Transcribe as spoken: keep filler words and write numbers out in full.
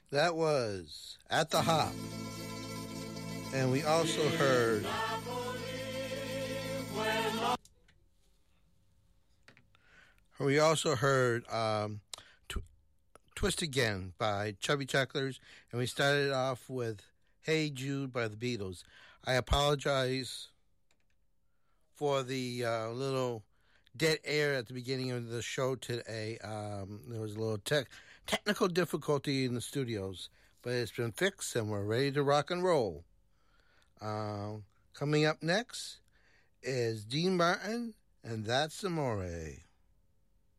That was At the Hop. And we also heard we also heard um, Tw- Twist Again by Chubby Checklers, and we started off with Hey Jude by the Beatles. I apologize for the uh, little dead air at the beginning of the show today. Um, there was a little tech technical difficulty in the studios, but it's been fixed and we're ready to rock and roll. Um, coming up next is Dean Martin, and That's Amore.